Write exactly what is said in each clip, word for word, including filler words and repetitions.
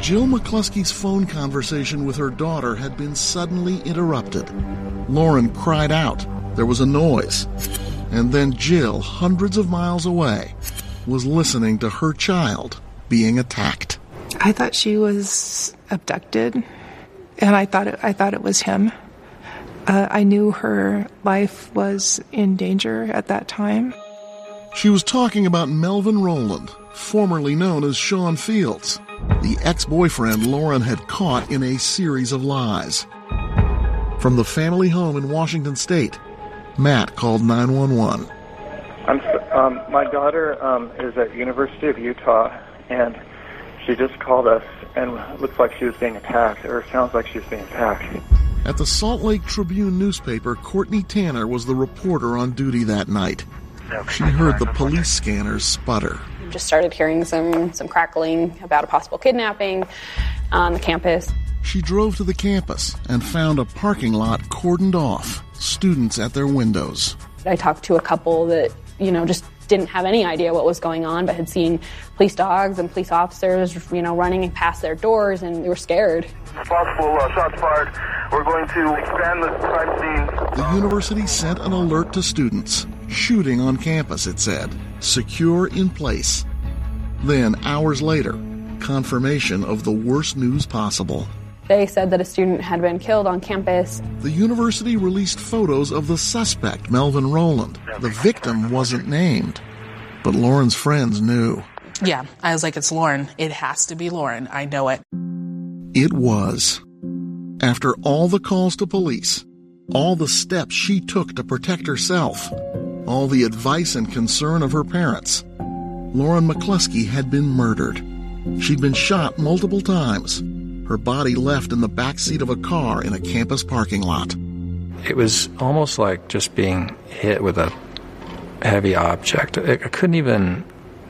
Jill McCluskey's phone conversation with her daughter had been suddenly interrupted. Lauren cried out. There was a noise. And then Jill, hundreds of miles away, was listening to her child being attacked. I thought she was abducted, and I thought it, I thought it was him. Uh, I knew her life was in danger at that time. She was talking about Melvin Rowland, formerly known as Sean Fields, the ex-boyfriend Lauren had caught in a series of lies. From the family home in Washington State, Matt called nine one one. I'm, um, my daughter um, is at University of Utah, and she just called us, and it looks like she was being attacked, or it sounds like she was being attacked. At the Salt Lake Tribune newspaper, Courtney Tanner was the reporter on duty that night. She heard the police scanners sputter. Just started hearing some, some crackling about a possible kidnapping on the campus. She drove to the campus and found a parking lot cordoned off, students at their windows. I talked to a couple that, you know, just didn't have any idea what was going on, but had seen police dogs and police officers, you know, running past their doors, and they were scared. Possible uh, shots fired. We're going to expand the crime scene. The university sent an alert to students. Shooting on campus, it said. Secure in place. Then, hours later, confirmation of the worst news possible. They said that a student had been killed on campus. The university released photos of the suspect, Melvin Rowland. The victim wasn't named, but Lauren's friends knew. Yeah, I was like, it's Lauren. It has to be Lauren. I know it. It was. After all the calls to police, all the steps she took to protect herself, all the advice and concern of her parents, Lauren McCluskey had been murdered. She'd been shot multiple times. Her body left in the back seat of a car in a campus parking lot. It was almost like just being hit with a heavy object. I couldn't even,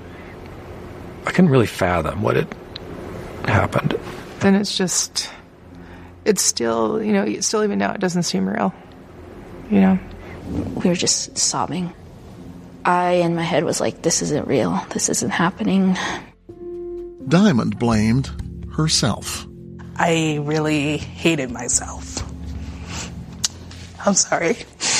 I couldn't really fathom what had happened. Then it's just, it's still, you know, still even now it doesn't seem real, you know. We were just sobbing. I, in my head, was like, this isn't real. This isn't happening. Diamond blamed herself. I really hated myself. I'm sorry.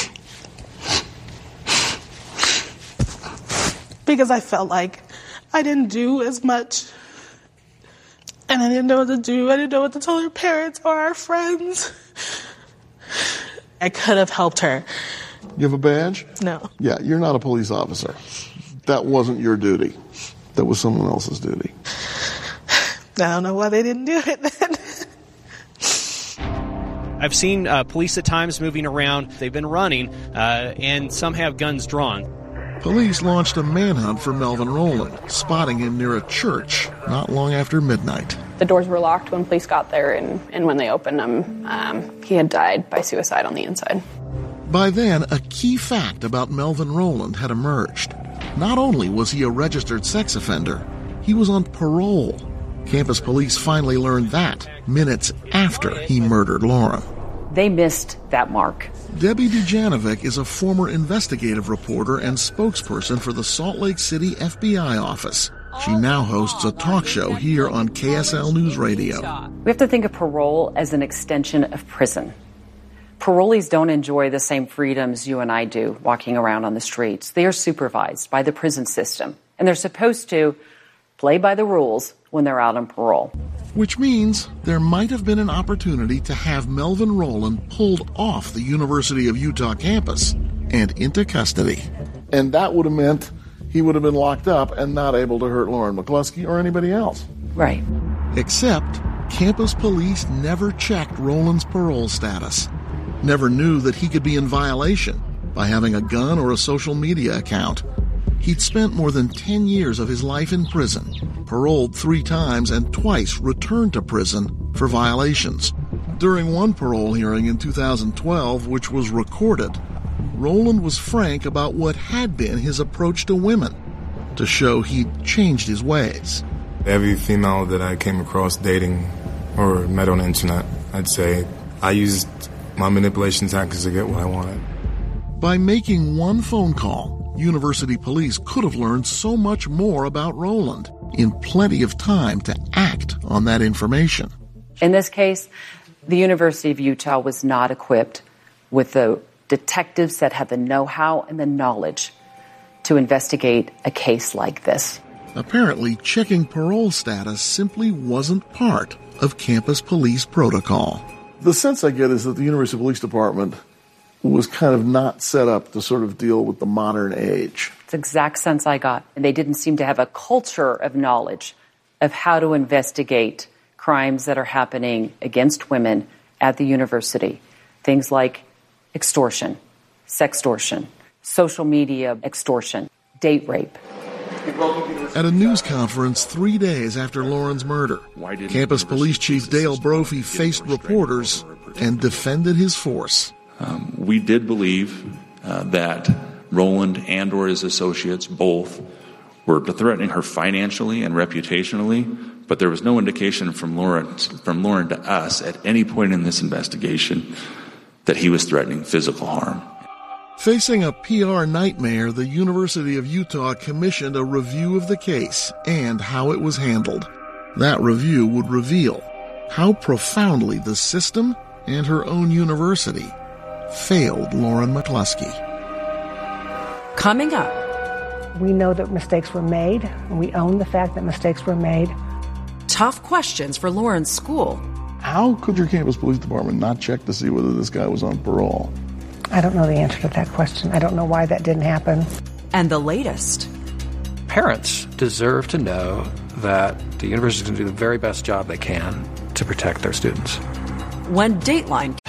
Because I felt like I didn't do as much. And I didn't know what to do. I didn't know what to tell her parents or our friends. I could have helped her. You have a badge? No. Yeah, you're not a police officer. That wasn't your duty. That was someone else's duty. I don't know why they didn't do it then. I've seen uh, police at times moving around. They've been running, uh, and some have guns drawn. Police launched a manhunt for Melvin Rowland, spotting him near a church not long after midnight. The doors were locked when police got there, and, and when they opened them, um, he had died by suicide on the inside. By then, a key fact about Melvin Rowland had emerged. Not only was he a registered sex offender, he was on parole. Campus police finally learned that minutes after he murdered Lauren. They missed that mark. Debbie Dujanovic is a former investigative reporter and spokesperson for the Salt Lake City F B I office. She now hosts a talk show here on K S L News Radio. We have to think of parole as an extension of prison. Parolees don't enjoy the same freedoms you and I do walking around on the streets. They are supervised by the prison system, and they're supposed to play by the rules when they're out on parole. Which means there might have been an opportunity to have Melvin Rowland pulled off the University of Utah campus and into custody. And that would have meant he would have been locked up and not able to hurt Lauren McCluskey or anybody else. Right. Except campus police never checked Rowland's parole status, never knew that he could be in violation by having a gun or a social media account. He'd spent more than ten years of his life in prison, paroled three times and twice returned to prison for violations. During one parole hearing in two thousand twelve, which was recorded, Rowland was frank about what had been his approach to women, to show he'd changed his ways. Every female that I came across dating or met on the internet, I'd say I used my manipulation tactics to get what I wanted. By making one phone call, University police could have learned so much more about Rowland in plenty of time to act on that information. In this case, the University of Utah was not equipped with the detectives that had the know-how and the knowledge to investigate a case like this. Apparently, checking parole status simply wasn't part of campus police protocol. The sense I get is that the University Police Department was kind of not set up to sort of deal with the modern age. It's the exact sense I got. And they didn't seem to have a culture of knowledge of how to investigate crimes that are happening against women at the university. Things like extortion, sextortion, social media extortion, date rape. At a news conference three days after Lauren's murder, Campus Police Chief Dale Brophy faced reporters and defended his force. Um, we did believe uh, that Rowland and or his associates both were threatening her financially and reputationally, but there was no indication from Lauren, from Lauren to us at any point in this investigation that he was threatening physical harm. Facing a P R nightmare, the University of Utah commissioned a review of the case and how it was handled. That review would reveal how profoundly the system and her own university failed Lauren McCluskey. Coming up, we know that mistakes were made, and we own the fact that mistakes were made. Tough questions for Lauren's school. How could your campus police department not check to see whether this guy was on parole? I don't know the answer to that question. I don't know why that didn't happen. And the latest. Parents deserve to know that the university is going to do the very best job they can to protect their students. When Dateline